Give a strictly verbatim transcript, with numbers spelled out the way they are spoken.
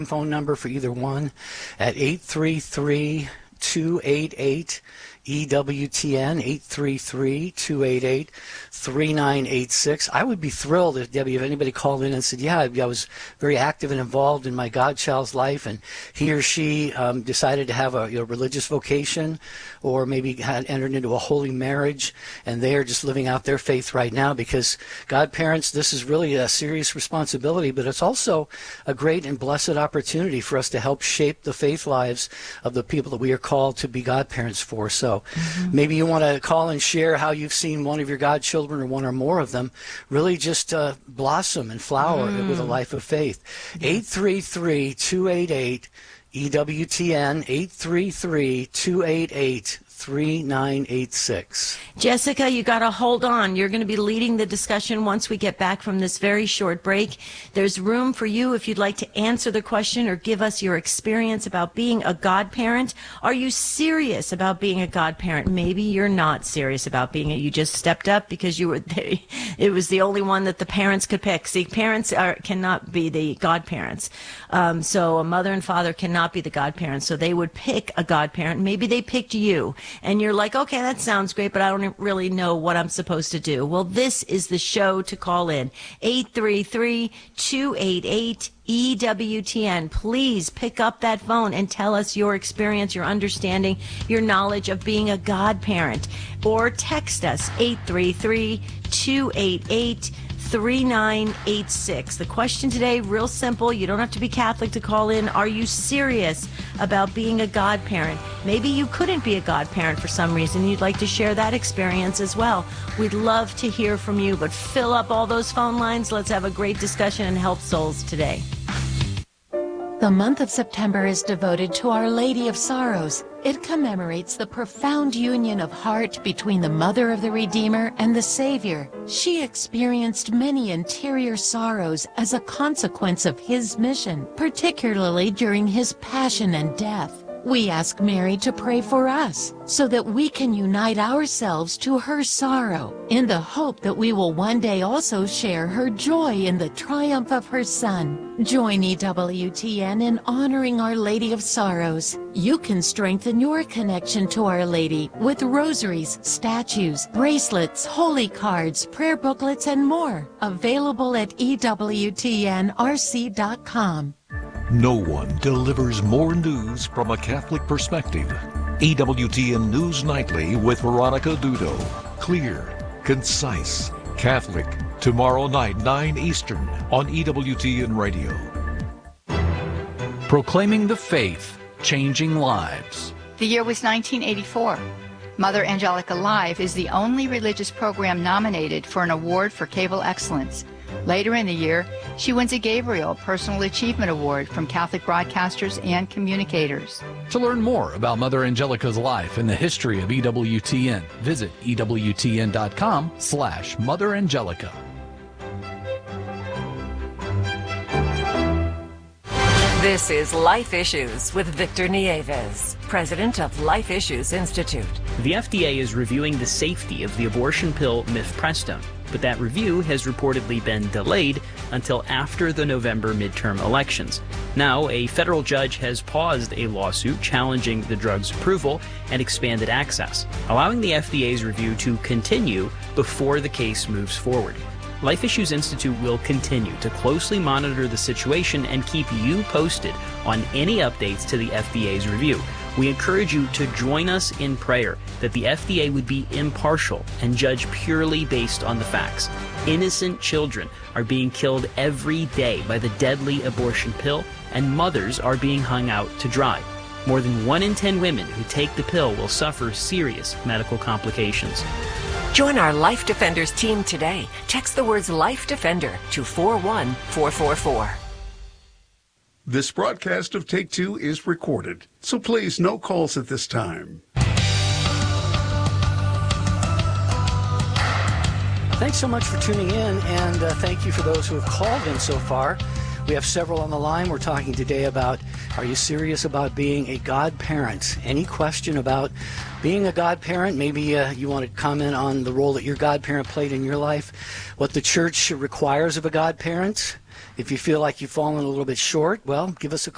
phone number for either one at eight three three, two eight eight, E W T N, eight three three, two eight eight, three nine eight six. I would be thrilled if, Debbie, if anybody called in and said, yeah, I was very active and involved in my godchild's life, and he or she um, decided to have a you know, religious vocation, or maybe had entered into a holy marriage, and they are just living out their faith right now, because godparents, this is really a serious responsibility, but it's also a great and blessed opportunity for us to help shape the faith lives of the people that we are called to be godparents for. So mm-hmm. maybe you want to call and share how you've seen one of your godchildren, or one or more of them, really just uh, blossom and flower mm. with a life of faith. Yes. eight three three, two eight eight, E W T N, eight three three, two eight eight, three nine eight six. Jessica, you got to hold on. You're going to be leading the discussion once we get back from this very short break. There's room for you if you'd like to answer the question or give us your experience about being a godparent. Are you serious about being a godparent? Maybe you're not serious about being it. You just stepped up because you were there. It was the only one that the parents could pick. See, parents are, cannot be the godparents. Um, so a mother and father cannot be the godparents. So they would pick a godparent. Maybe they picked you. And you're like, okay, that sounds great, but I don't really know what I'm supposed to do. Well, this is the show to call in. eight three three, two eight eight, E W T N. Please pick up that phone and tell us your experience, your understanding, your knowledge of being a godparent. Or text us, eight three three, two eight eight, three nine eight six. The question today, real simple. You don't have to be Catholic to call in. Are you serious about being a godparent? Maybe you couldn't be a godparent for some reason. You'd like to share that experience as well. We'd love to hear from you, but fill up all those phone lines. Let's have a great discussion and help souls today. The month of September is devoted to Our Lady of Sorrows. It commemorates the profound union of heart between the Mother of the Redeemer and the Savior. She experienced many interior sorrows as a consequence of his mission, particularly during his passion and death. We ask Mary to pray for us so that we can unite ourselves to her sorrow in the hope that we will one day also share her joy in the triumph of her Son. Join E W T N in honoring Our Lady of Sorrows. You can strengthen your connection to Our Lady with rosaries, statues, bracelets, holy cards, prayer booklets, and more. Available at E W T N R C dot com. No one delivers more news from a Catholic perspective. E W T N News Nightly with Veronica Dudo. Clear, concise, Catholic. Tomorrow night, nine Eastern on E W T N Radio. Proclaiming the faith, changing lives. The year was nineteen eighty-four. Mother Angelica Live is the only religious program nominated for an award for cable excellence. Later in the year, she wins a Gabriel Personal Achievement Award from Catholic broadcasters and communicators. To learn more about Mother Angelica's life and the history of E W T N, visit E W T N dot com slash Mother Angelica. This is Life Issues with Victor Nieves, president of Life Issues Institute. The F D A is reviewing the safety of the abortion pill mifepristone, but that review has reportedly been delayed until after the November midterm elections. Now, a federal judge has paused a lawsuit challenging the drug's approval and expanded access, allowing the F D A's review to continue before the case moves forward. Life Issues Institute will continue to closely monitor the situation and keep you posted on any updates to the F D A's review. We encourage you to join us in prayer that the F D A would be impartial and judge purely based on the facts. Innocent children are being killed every day by the deadly abortion pill, and mothers are being hung out to dry. More than one in ten women who take the pill will suffer serious medical complications. Join our Life Defenders team today. Text the words Life Defender to four one four four four. This broadcast of Take Two is recorded, so please no calls at this time. Thanks so much for tuning in, and uh, thank you for those who have called in so far. We have several on the line. We're talking today about, are you serious about being a godparent? Any question about being a godparent? Maybe uh, you want to comment on the role that your godparent played in your life, what the church requires of a godparent. If you feel like you've fallen a little bit short, well, give us a call.